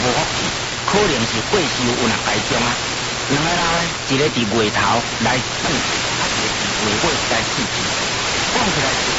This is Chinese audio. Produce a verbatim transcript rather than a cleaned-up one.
无福气，可能是过时有若大中啊。两个人呢，一个伫月头来刺，啊一个伫月尾来刺刺。讲起来是